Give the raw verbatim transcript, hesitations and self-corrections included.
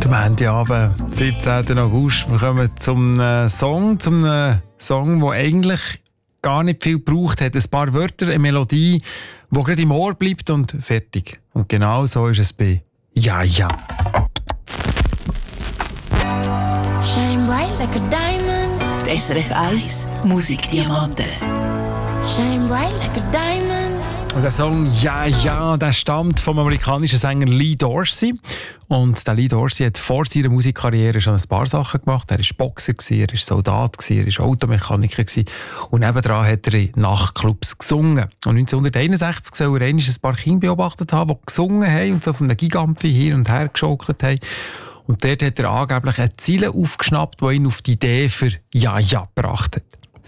Am Montagabend, siebzehnten August, wir kommen zum äh, Song, zum äh, Song, der eigentlich gar nicht viel gebraucht hat. Ein paar Wörter, eine Melodie, die gerade im Ohr bleibt und fertig. Und genau so ist es bei «Ja, ja». Shine bright like a diamond. S R F eins Musikdiamanten. Shine bright like a diamond. Und der Song «Ja, ja», der stammt vom amerikanischen Sänger Lee Dorsey. Und der Lee Dorsey hat vor seiner Musikkarriere schon ein paar Sachen gemacht. Er war Boxer, er war Soldat, er war Automechaniker. Und nebenan hat er in Nachtclubs gesungen. Und neunzehnhunderteinundsechzig soll er einmal ein paar Kinder beobachtet haben, die gesungen haben und so von einem Gigampfi hin und her geschaukelt haben. Und dort hat er angeblich eine Ziele aufgeschnappt, die ihn auf die Idee für «Ja, ja» gebracht hat.